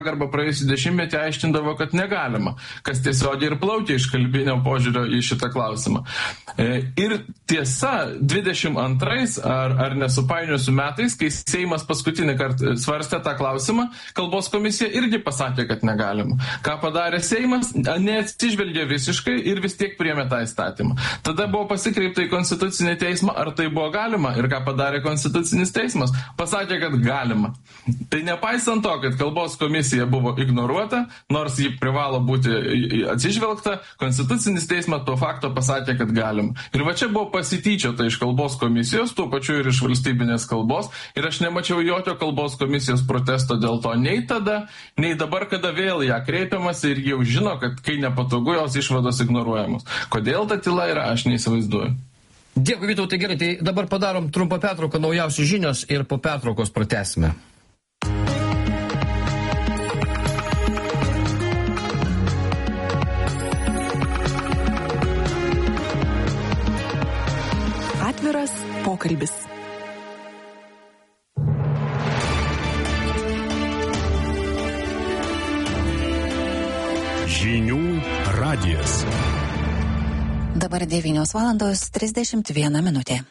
arba praėjusį dešimtmetį aiškindavo, kad negalima, kas tiesiogiai ir plaukia iš kalbinio požiūrio į šitą klausimą. Ir tiesa, 22 ar nesupainiosiu metais, kai Seimas paskutinį kartą svarstė tą klausimą, kalbos komisija irgi pasakė, kad negalima. Ką padarė Seimas? Neatsižvelgė visiškai ir vis tiek priėmė tą įstatymą. Tada buvo pasikreipta į Konstitucinį teismą, ar tai buvo galima ir ką padarė Konstitucinis teismas? Pasakė, kad galima. Tai nepaisant to, kad kalbos komisija buvo ignoruota, nors ji privalo būti atsižvelgta, Konstitucinis teismas to fakto pasakė, kad galima. Ir va čia buvo pasityčiota iš kalbos komisijos, tuo pačiu ir iš valstybinės kalbos, ir aš nemačiau jokio kalbos komisijos protesto dėl to nei tada, nei dabar, kada vėl ją kreipiamasi ir jau žino, kad kai nepatogu, jos išvados ignoruojamos. Kodėl ta tyla yra, aš neįsivaizduoju. Dėkui, Vytautai, gerai, tai dabar padarom trumpą pertrauką, naujausios žinios ir po pertraukos pratęsime. Atviras pokalbis. Žinių radijas. Dabar 9:31 minutė.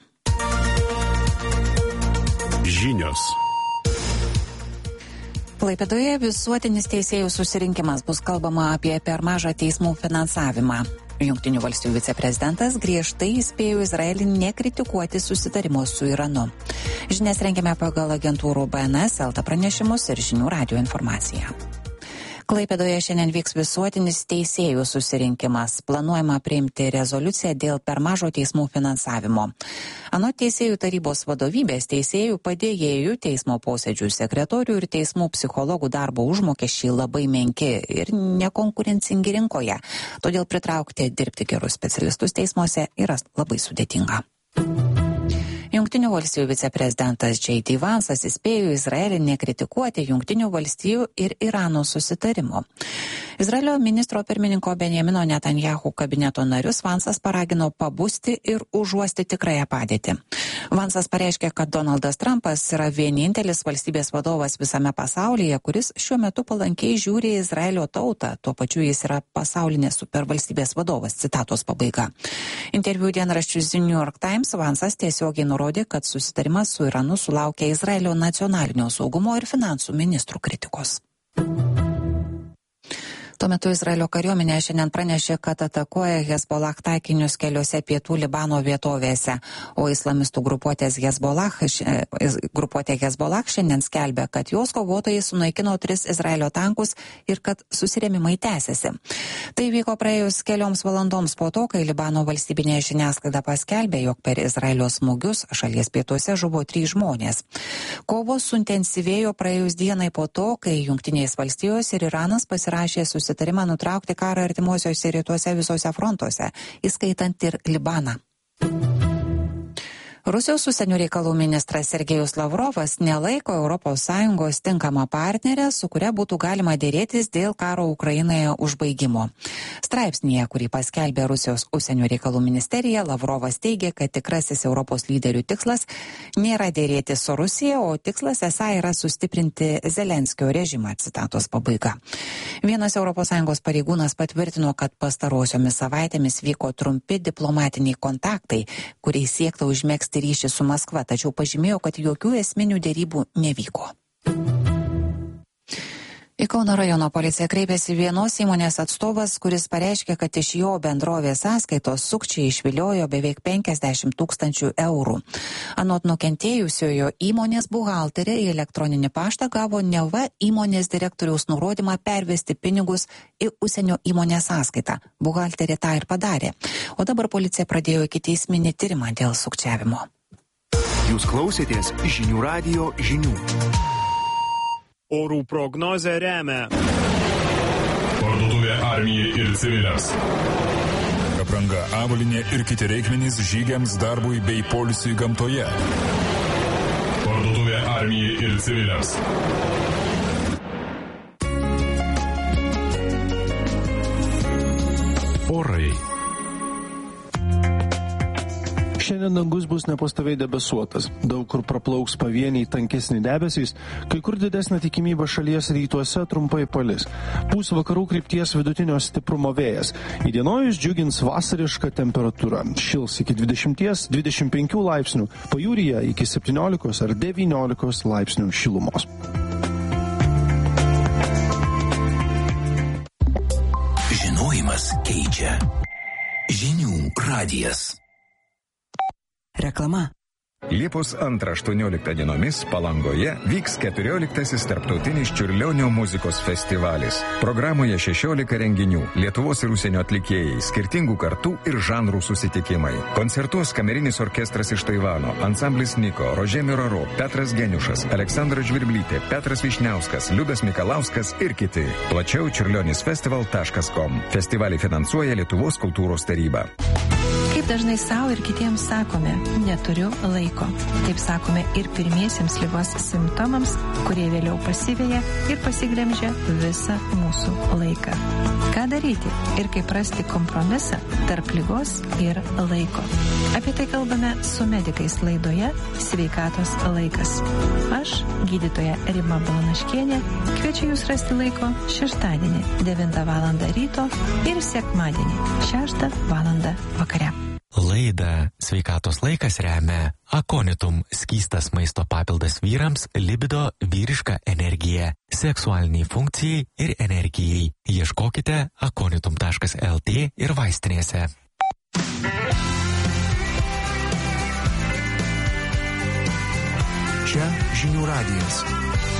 Žinios. Klaipėdoje visuotinis teisėjų susirinkimas, bus kalbama apie per mažą teismų finansavimą. Jungtinių valstijų viceprezidentas griežtai įspėjo Izraelį nekritikuoti susitarimo su Iranu. Žinias rengiame pagal agentūrų BNS, LT pranešimus ir Žinių radijo informaciją. Klaipėdoje šiandien vyks visuotinis teisėjų susirinkimas. Planuojama priimti rezoliuciją dėl per mažo teismų finansavimo. Anot teisėjų tarybos vadovybės, teisėjų padėjėjų, teismo posėdžių sekretorių ir teismų psichologų darbo užmokesčiai labai menki ir nekonkurencingi rinkoje. Todėl pritraukti dirbti gerus specialistus teismuose yra labai sudėtinga. Jungtinių valstijų viceprezidentas J.D. Vansas įspėjo Izraelį nekritikuoti Jungtinių valstijų ir Irano susitarimo. Izraelio ministro pirmininko Benjamino Netanjahu kabineto narius Vansas paragino pabusti ir užuosti tikrąją padėtį. Vansas pareiškė, kad Donaldas Trumpas yra vienintelis valstybės vadovas visame pasaulyje, kuris šiuo metu palankiai žiūri į Izraelio tautą, tuo pačiu jis yra pasaulinės supervalstybės vadovas, citatos pabaiga. Interviu dienraščiui The New York Times Vansas tiesiogiai nurodė, kad susitarimas su Iranu sulaukė Izraelio nacionalinio saugumo ir finansų ministrų kritikos. Tuo metu Izraelio kariuomenė šiandien pranešė, kad atakuoja Hezbollah taikinius keliose pietų Libano vietovėse, o islamistų grupuotė Hezbollah šiandien skelbia, kad jos kovotojai sunaikino 3 Izraelio tankus ir kad susirėmimai tęsiasi. Tai vyko praėjus kelioms valandoms po to, kai Libano valstybinė žiniasklaida paskelbė, jog per Izraelio smūgius šalies pietuose žuvo 3 žmonės. Kovos suintensyvėjo praėjus dienai po to, kai Jungtinės valstijos ir Iranas pasirašė susitarimą nutraukti karą artimuosiuose rytuose visose frontuose, įskaitant ir Libaną. Rusijos užsienio reikalų ministras Sergejus Lavrovas nelaiko ES tinkamą partnerę, su kuria būtų galima dėrėtis dėl karo Ukrainoje užbaigimo. Straipsnyje, kurį paskelbė Rusijos užsienio reikalų ministerija, Lavrovas teigia, kad tikrasis Europos lyderių tikslas nėra dėrėti su Rusija, o tikslas esą yra sustiprinti Zelenskio režimą, citatos pabaiga. Vienas ES pareigūnas patvirtino, kad pastarosiomis savaitėmis vyko trumpi diplomatiniai kontaktai, kuriais siekta užmegzti ryšį su Maskva, tačiau pažymėjo, kad jokių esminių dėrybų nevyko. Į Kauno rajono policiją kreipėsi vienos įmonės atstovas, kuris pareiškė, kad iš jo bendrovės sąskaitos sukčiai išviliojo beveik 50 000 eurų. Anot nukentėjusiojo, įmonės buhalterė į elektroninį paštą gavo neva įmonės direktoriaus nurodymą pervesti pinigus į užsienio įmonės sąskaitą. Buhalterė tą ir padarė. O dabar policija pradėjo ikiteisminį tyrimą dėl sukčiavimo. Jūs klausėtės Žinių radijo žinių. Orų prognozę remia Parduotuvė armijai ir civiliams. Apranga, avalynė ir kiti reikmenys žygiams, darbui bei poilsiui gamtoje. Parduotuvė armijai ir civiliams. Orai. Šiandien dangus bus nepastoviai debesuotas. Daug kur praplauks pavieniai tankesni debesys, kai kur didesnė tikimybė šalies rytuose trumpai palis. Pūs vakarų krypties vidutinio stiprumo vėjas. Įdienojus džiugins vasariška temperatūra. Šils iki 20-25 laipsnių, pajūryje iki 17 ar 19 laipsnių šilumos. Žinojimas keičia. Žinių radijas. Reklama. Liepos 2-18 dienomis Palangoje vyks 14. tarptautinis Čiurlionio muzikos festivalis. Programoje 16 renginių, Lietuvos ir užsienio atlikėjai, skirtingų kartų ir žanrų susitikimai. Koncertuos kamerinis orkestras iš Taivano, ansamblis Niko, Rožė Miraro, Petras Geniušas, Aleksandra Žvirblytė, Petras Višniauskas, Liudas Mikalauskas ir kiti. Plačiau čiurlionisfestival.com. Festivalį finansuoja Lietuvos kultūros taryba. Kaip dažnai savo ir kitiems sakome, neturiu laiko. Taip sakome ir pirmiesiems ligos simptomams, kurie vėliau pasiveja ir pasigremžia visą mūsų laiką. Ką daryti ir kaip rasti kompromisą tarp ligos ir laiko? Apie tai kalbame su medikais laidoje Sveikatos laikas. Aš, gydytoja Rima Balanaškienė, kviečiu jūs rasti laiko šeštadienį 9 val. Ryto ir sekmadienį 6 val. Vakare. Laidą Sveikatos laikas remia Akonitum – skystas maisto papildas vyrams, libido, vyriška energija, seksualiniai funkcijai ir energijai. Ieškokite akonitum.lt ir vaistinėse. Čia Žinių radijas.